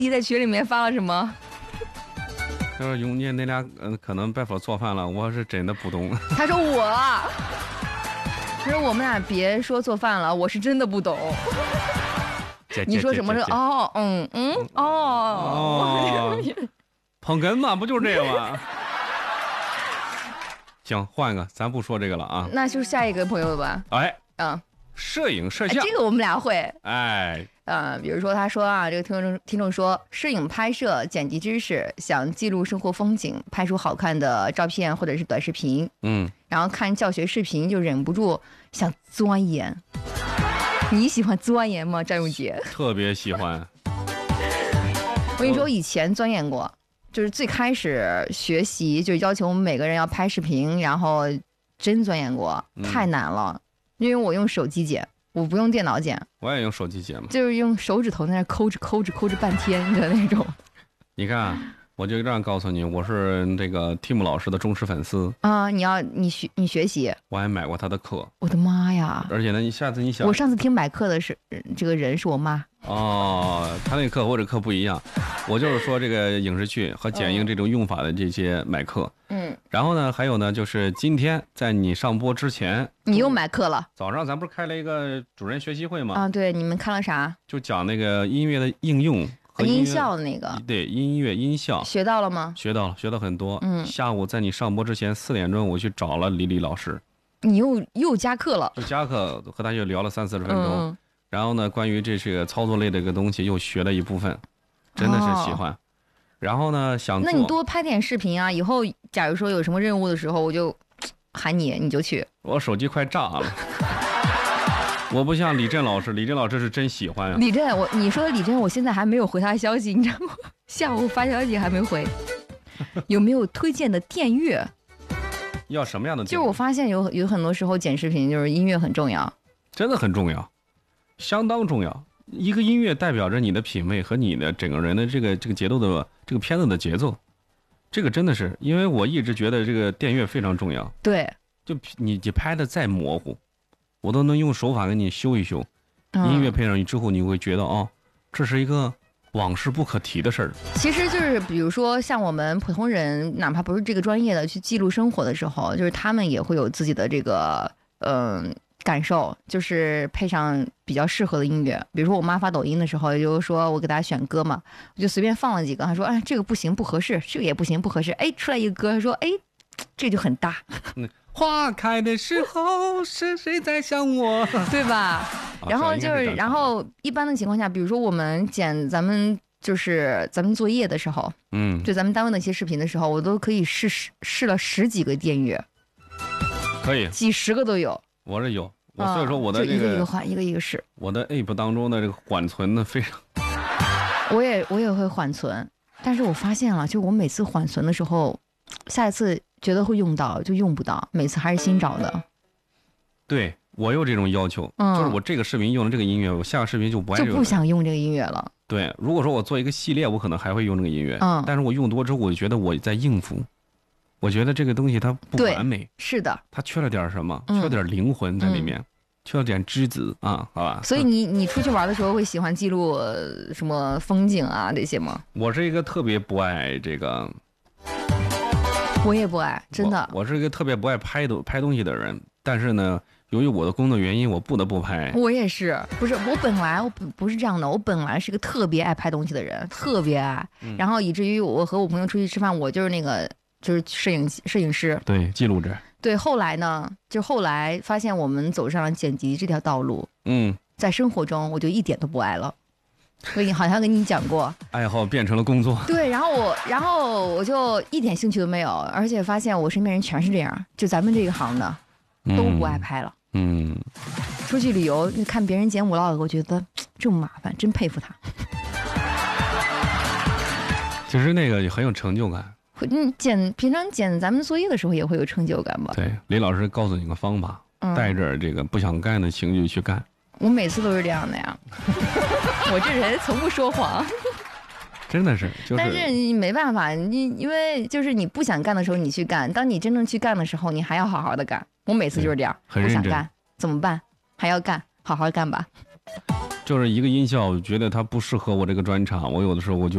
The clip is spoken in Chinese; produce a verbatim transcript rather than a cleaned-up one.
你在群里面发了什么？ 他说永年那俩嗯、呃、可能白佛做饭了，我是真的不懂。 他说我，他说我们俩别说做饭了，我是真的不懂。你说什么是哦嗯嗯哦哦，捧哏嘛，不就是这个吗？行，换个，咱不说这个了啊。 那就是下一个朋友吧。 哎， 嗯， 摄影摄像、 哎，这个我们俩会。 哎， 呃，比如说他说啊，这个听众听众说，摄影拍摄、剪辑知识，想记录生活风景，拍出好看的照片或者是短视频。 嗯，然后看教学视频就忍不住想钻研。你喜欢钻研吗，张永杰？ 特别喜欢。 我跟你说，以前钻研过。就是最开始学习就要求我们每个人要拍视频，然后真钻研过，太难了。嗯、因为我用手机剪，我不用电脑剪。 我也用手机剪嘛， 就是用手指头在那抠着抠着抠着半天的那种。 你看，我就这样告诉你，我是这个 Tim 老师的忠实粉丝啊！你要你学你学习， 我还买过他的课。 我的妈呀！ 而且呢，你下次你想， 我上次听买课的是这个人是我妈。 哦，他那课和我这课不一样，我就是说这个影视剧和剪映这种用法的这些买课。嗯，然后呢，还有呢，就是今天在你上播之前， 你又买课了。 早上咱不是开了一个主任学习会吗？ 啊，对，你们看了啥？ 就讲那个音乐的应用和音效的那个。 对，音乐音效学到了吗？ 学到了，学到很多。嗯，下午在你上播之前四点钟，我去找了李李老师。 你又又加课了？ 就加课，和他就聊了三四十分钟。嗯，然后呢，关于这是个操作类的一个东西，又学了一部分，真的是喜欢。哦、然后呢，想做， 那你多拍点视频啊！以后假如说有什么任务的时候，我就喊你，你就去。 我手机快炸了，我不像李振老师，李振老师是真喜欢啊。 李振，我你说李振，我现在还没有回他消息，你知道吗？下午发消息还没回。有没有推荐的电乐？ 要什么样的？ 就是我发现有有很多时候剪视频，就是音乐很重要， 真的很重要。相当重要，一个音乐代表着你的品味和你的整个人的这个这个节奏的这个片子的节奏，这个真的是，因为我一直觉得这个电乐非常重要。 对， 就你你拍的再模糊，我都能用手法给你修一修。嗯、音乐配上去之后，你会觉得哦，这是一个往事不可提的事儿。 其实就是比如说像我们普通人，哪怕不是这个专业的，去记录生活的时候，就是他们也会有自己的这个嗯。呃感受，就是配上比较适合的音乐。比如说我妈发抖音的时候，就说我给大家选歌嘛，我就随便放了几个，她说哎这个不行不合适，这个也不行不合适，哎出来一个歌，她说哎这就很搭。 嗯，花开的时候是谁在想我， 对吧？然后就是然后一般的情况下，比如说我们剪咱们就是咱们作业的时候，嗯，就咱们单位的一些视频的时候，我都可以试试试了十几个电乐， 可以几十个都有。 我这有，我所以说我的这个、 啊、一个一个换，一个一个试。 我的 A P P 当中的这个缓存呢非常， 我也我也会缓存，但是我发现了，就我每次缓存的时候，下一次觉得会用到就用不到，每次还是新找的。 对，我有这种要求，嗯、就是我这个视频用了这个音乐，我下个视频就不爱用， 就不想用这个音乐了。 对，如果说我做一个系列，我可能还会用这个音乐，嗯，但是我用多之后，我就觉得我在应付。我觉得这个东西它不完美， 是的， 它缺了点什么，嗯、缺了点灵魂在里面，嗯、缺了点栀子啊，好吧。 所以你你出去玩的时候会喜欢记录什么风景啊这些吗？ 我是一个特别不爱这个， 我也不爱，真的。 我, 我是一个特别不爱拍的拍东西的人，但是呢，由于我的工作原因，我不得不拍。 我也是，不是我本来我不不是这样的，我本来是个特别爱拍东西的人，特别爱，嗯、然后以至于我和我朋友出去吃饭，我就是那个。就是摄影摄影师， 对，记录者。 对，后来呢，就后来发现我们走上了剪辑这条道路。嗯，在生活中我就一点都不爱了。我好像跟你讲过， 爱好变成了工作。 对，然后我，然后我就一点兴趣都没有，而且发现我身边人全是这样，就咱们这个行的都不爱拍了。嗯，出去旅游看别人剪 vlog， 我觉得这么麻烦，真佩服他。 其实那个也很有成就感。 你剪平常剪咱们作业的时候也会有成就感吧？ 对，李老师告诉你个方法，嗯、带着这个不想干的情绪去干。 我每次都是这样的呀，我这人从不说谎。 真的是，就是。 但是你没办法，你因为就是你不想干的时候你去干，当你真正去干的时候，你还要好好的干。我每次就是这样， 很认真。 不想干怎么办？还要干，好好干吧。 就是一个音效，觉得它不适合我这个专场，我有的时候我就